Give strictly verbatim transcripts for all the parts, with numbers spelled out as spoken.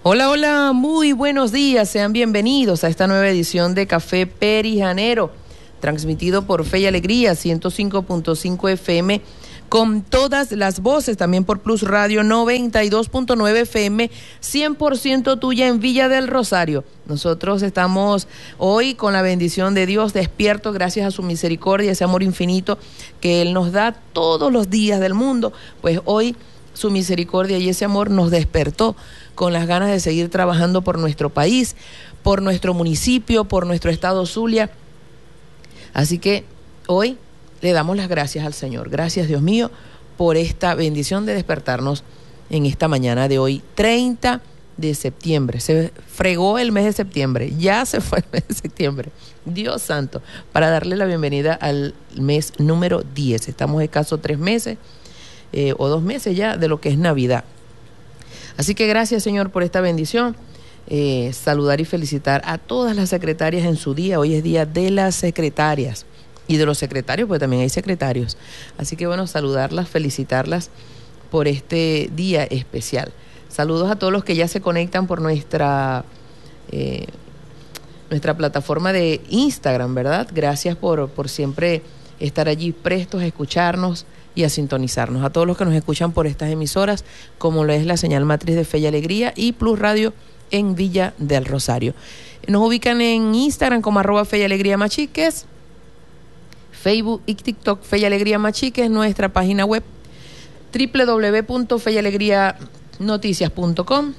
Hola, hola, muy buenos días, sean bienvenidos a esta nueva edición de Café Perijanero, transmitido por Fe y Alegría, ciento cinco punto cinco F M, con todas las voces, también por Plus Radio noventa y dos punto nueve F M, cien por ciento tuya en Villa del Rosario. Nosotros estamos hoy con la bendición de Dios despiertos gracias a su misericordia, ese amor infinito que Él nos da todos los días del mundo. Pues hoy su misericordia y ese amor nos despertó con las ganas de seguir trabajando por nuestro país, por nuestro municipio, por nuestro estado Zulia. Así que hoy le damos las gracias al Señor. Gracias, Dios mío, por esta bendición de despertarnos en esta mañana de hoy, treinta de septiembre. Se fregó el mes de septiembre, ya se fue el mes de septiembre. Dios santo, para darle la bienvenida al mes número diez. Estamos escasos tres meses eh, o dos meses ya de lo que es Navidad. Así que gracias, Señor, por esta bendición. Eh, saludar y felicitar a todas las secretarias en su día. Hoy es día de las secretarias y de los secretarios, porque también hay secretarios. Así que bueno, saludarlas, felicitarlas por este día especial. Saludos a todos los que ya se conectan por nuestra, eh, nuestra plataforma de Instagram, ¿verdad? Gracias por, por siempre estar allí prestos a escucharnos y a sintonizarnos. A todos los que nos escuchan por estas emisoras, como lo es la señal matriz de Fe y Alegría y Plus Radio en Villa del Rosario. Nos ubican en Instagram como arroba Fe y Alegría Machiques, Facebook y TikTok Fe y Alegría Machiques, nuestra página web doble u doble u doble u punto fe y alegría noticias punto com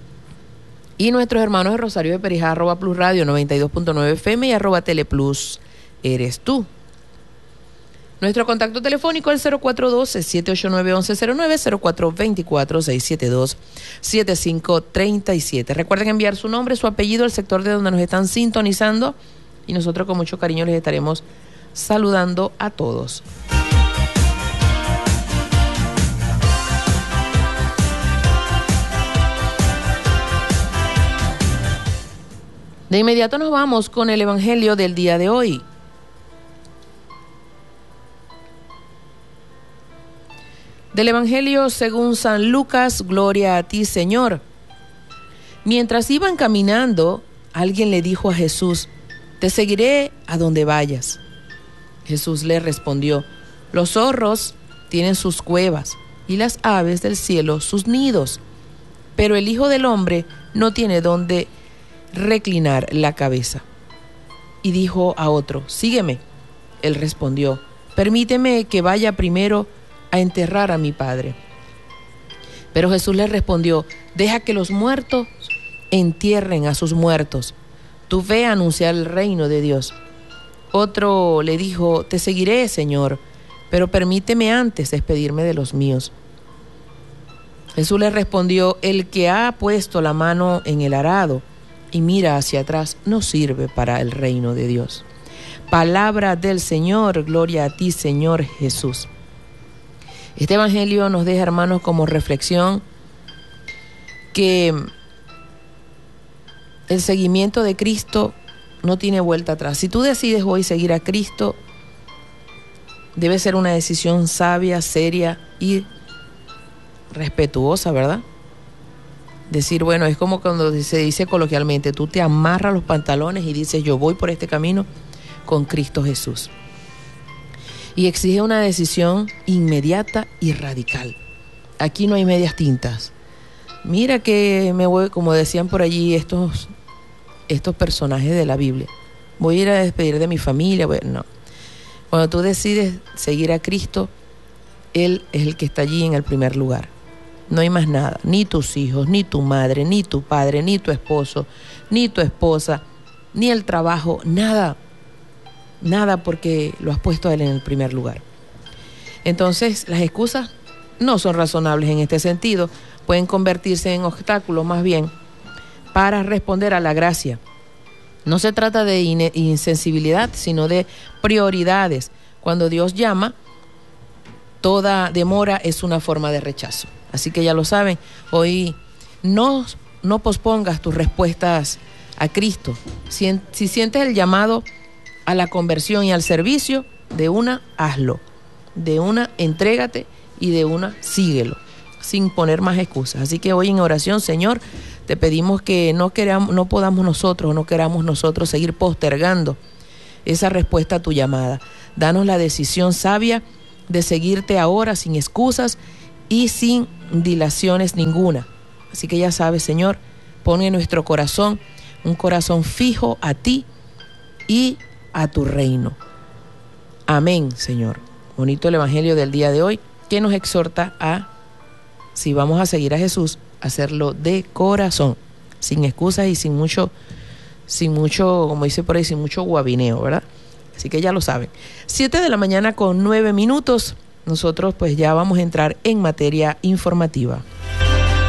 y nuestros hermanos de Rosario de Perijá, arroba Plus Radio noventa y dos punto nueve F M y arroba Teleplus eres tú. Nuestro contacto telefónico es el cero cuatro uno dos, siete ocho nueve, uno uno cero nueve, cero cuatro dos cuatro, seis siete dos, siete cinco tres siete. Recuerden enviar su nombre, su apellido, el sector de donde nos están sintonizando y nosotros con mucho cariño les estaremos saludando a todos. De inmediato nos vamos con el Evangelio del día de hoy. Del Evangelio según San Lucas, gloria a ti, Señor. Mientras iban caminando, alguien le dijo a Jesús: te seguiré a donde vayas. Jesús le respondió: los zorros tienen sus cuevas y las aves del cielo sus nidos, pero el Hijo del Hombre no tiene donde reclinar la cabeza. Y dijo a otro: sígueme. Él respondió: permíteme que vaya primero a enterrar a mi padre. Pero Jesús le respondió: deja que los muertos entierren a sus muertos. Tú ve a anunciar el reino de Dios. Otro le dijo: te seguiré, Señor, pero permíteme antes despedirme de los míos. Jesús le respondió: el que ha puesto la mano en el arado y mira hacia atrás no sirve para el reino de Dios. Palabra del Señor, gloria a ti, Señor Jesús. Este evangelio nos deja, hermanos, como reflexión que el seguimiento de Cristo no tiene vuelta atrás. Si tú decides hoy seguir a Cristo, debe ser una decisión sabia, seria y respetuosa, ¿verdad? Decir, bueno, es como cuando se dice coloquialmente, tú te amarras los pantalones y dices, yo voy por este camino con Cristo Jesús. Y exige una decisión inmediata y radical. Aquí no hay medias tintas. Mira que me voy, como decían por allí estos, estos personajes de la Biblia, voy a ir a despedir de mi familia. Bueno, no. Cuando tú decides seguir a Cristo, Él es el que está allí en el primer lugar. No hay más nada, ni tus hijos, ni tu madre, ni tu padre, ni tu esposo, ni tu esposa, ni el trabajo, nada. Nada, porque lo has puesto a Él en el primer lugar. Entonces, las excusas no son razonables en este sentido. Pueden convertirse en obstáculos más bien para responder a la gracia. No se trata de in- insensibilidad, sino de prioridades. Cuando Dios llama, toda demora es una forma de rechazo. Así que ya lo saben, hoy no, no pospongas tus respuestas a Cristo. Si, si sientes el llamado a la conversión y al servicio, de una, hazlo. De una, entrégate y de una, síguelo, sin poner más excusas. Así que hoy en oración, Señor, Te pedimos que no queramos, no podamos nosotros, no queramos nosotros seguir postergando esa respuesta a tu llamada. Danos la decisión sabia de seguirte ahora sin excusas y sin dilaciones ninguna. Así que ya sabes, Señor, pon en nuestro corazón un corazón fijo a ti y a tu reino. Amén, Señor. Bonito el evangelio del día de hoy, que nos exhorta a, si vamos a seguir a Jesús, hacerlo de corazón, sin excusas y sin mucho, sin mucho, como dice por ahí, sin mucho guabineo, ¿verdad? Así que ya lo saben. Siete de la mañana con nueve minutos. Nosotros pues ya vamos a entrar en materia informativa.